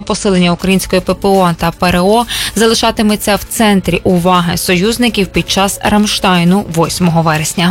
посилення української ППО та ПРО залишатиметься в центрі уваги союзників під час Рамштайну 8 вересня.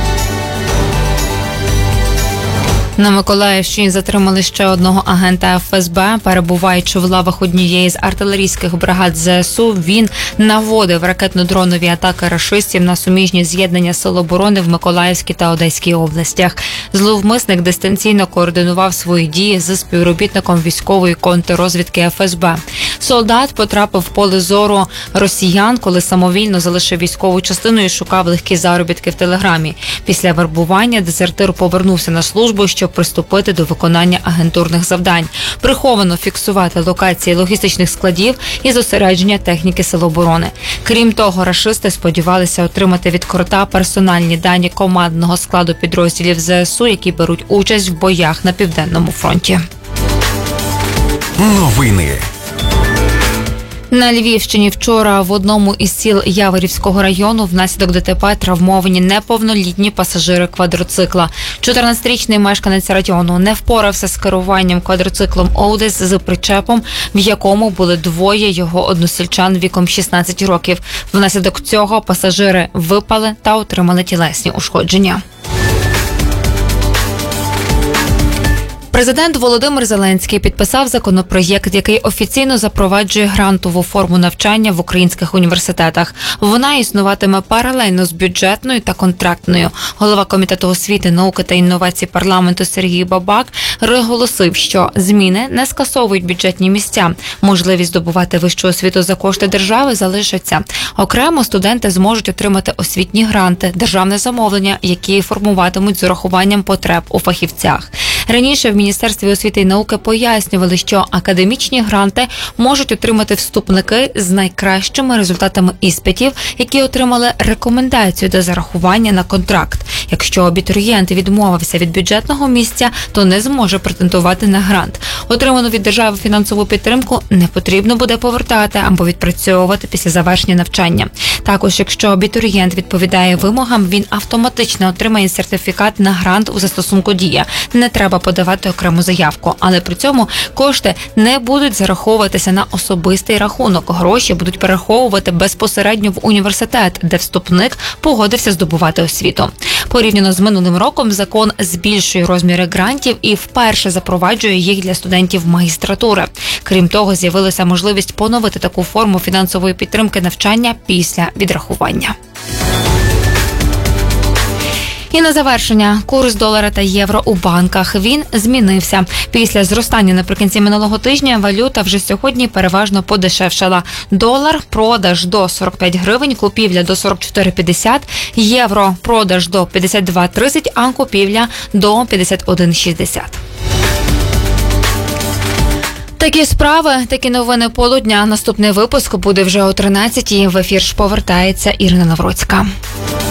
На Миколаївщині затримали ще одного агента ФСБ. Перебуваючи в лавах однієї з артилерійських бригад ЗСУ, він наводив ракетно-дронові атаки рашистів на суміжні з'єднання Сил оборони в Миколаївській та Одеській областях. Зловмисник дистанційно координував свої дії з співробітником військової контррозвідки ФСБ. Солдат потрапив в поле зору росіян, коли самовільно залишив військову частину і шукав легкі заробітки в Телеграмі. Після вербування дезертир повернувся на службу, щоб приступити до виконання агентурних завдань, приховано фіксувати локації логістичних складів і зосередження техніки Сил оборони. Крім того, рашисти сподівалися отримати від Крота персональні дані командного складу підрозділів ЗСУ, які беруть участь в боях на Південному фронті. Новини. На Львівщині вчора в одному із сіл Яворівського району внаслідок ДТП травмовані неповнолітні пасажири квадроцикла. 14-річний мешканець району не впорався з керуванням квадроциклом Оудес з причепом, в якому були двоє його односельчан віком 16 років. Внаслідок цього пасажири випали та отримали тілесні ушкодження. Президент Володимир Зеленський підписав законопроєкт, який офіційно запроваджує грантову форму навчання в українських університетах. Вона існуватиме паралельно з бюджетною та контрактною. Голова Комітету освіти, науки та інновацій парламенту Сергій Бабак наголосив, що зміни не скасовують бюджетні місця. Можливість здобувати вищу освіту за кошти держави залишиться. Окремо студенти зможуть отримати освітні гранти, державне замовлення, які формуватимуть з урахуванням потреб у фахівцях. Раніше в Міністерстві освіти і науки пояснювали, що академічні гранти можуть отримати вступники з найкращими результатами іспитів, які отримали рекомендацію до зарахування на контракт. Якщо абітурієнт відмовився від бюджетного місця, то не зможе претендувати на грант. Отриману від держави фінансову підтримку не потрібно буде повертати або відпрацьовувати після завершення навчання. Також, якщо абітурієнт відповідає вимогам, він автоматично отримає сертифікат на грант у застосунку «Дія». Не треба подавати окрему заявку, але при цьому кошти не будуть зараховуватися на особистий рахунок. Гроші будуть перераховувати безпосередньо в університет, де вступник погодився здобувати освіту. Порівняно з минулим роком закон збільшує розміри грантів і вперше запроваджує їх для студентів магістратури. Крім того, з'явилася можливість поновити таку форму фінансової підтримки навчання після відрахування. І на завершення, курс долара та євро у банках. Він змінився. Після зростання наприкінці минулого тижня валюта вже сьогодні переважно подешевшала. Долар – продаж до 45 гривень, купівля до 44,50, євро – продаж до 52,30, а купівля до 51,60. Такі справи, такі новини полудня. Наступний випуск буде вже о 13-й. В ефір ж повертається Ірина Навроцька.